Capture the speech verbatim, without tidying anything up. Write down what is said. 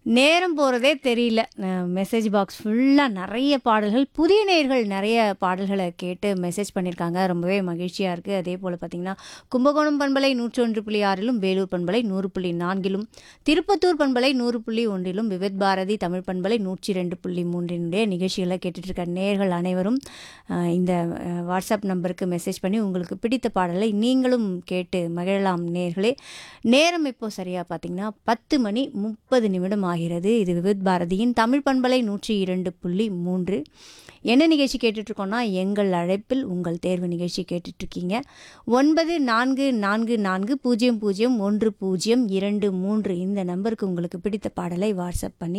நேரம் போகிறதே தெரியல. அ மெசேஜ் பாக்ஸ் ஃபுல்லா நெறைய பாடல்கள், புதிய நேயர்கள் நெறைய பாடல்கள கேட்டு மெசேஜ் பண்ணியிருக்காங்க. ரொம்பவே மகிழ்ச்சியா இருக்கு. அதேபோல பார்த்தீங்கன்னா, கும்பகோணம் பண்பலை நூற்று ஒன்று புள்ளி ஆறிலும், வேலூர் பண்பலை நூறு புள்ளி நான்கிலும், திருப்பத்தூர் பண்பலை நூறு புள்ளி ஒன்றிலும், விவித் பாரதி தமிழ் பண்பலை நூற்று இரண்டு புள்ளி மூன்றினுடைய நிகழ்ச்சிகள கேட்டுட்டு இருக்க நேயர்கள் அனைவரும் அ இந்த அ வாட்ஸ்அப் நம்பருக்கு மெசேஜ் பண்ணி உங்களுக்கு பிடித்த பாடலை நீங்களும் கேட்டு மகிழலாம் நேயர்களே. நேரம் இப்போ சரியா பார்த்தீங்கன்னா, பத்து மணி முப்பது நிமிடம் ஆகிறது. இது விவித் பாரதியின் தமிழ் பண்பலை நூற்று இரண்டு புள்ளி மூன்று. என்ன நிகழ்ச்சி கேட்டுட்ருக்கோன்னா, எங்கள் அழைப்பில் உங்கள் தேர்வு நிகழ்ச்சி கேட்டுட்ருக்கீங்க. ஒன்பது நான்கு நான்கு நான்கு பூஜ்ஜியம் பூஜ்ஜியம் ஒன்று பூஜ்ஜியம் இரண்டு மூன்று இந்த நம்பருக்கு உங்களுக்கு பிடித்த பாடலை வாட்ஸ்அப் பண்ணி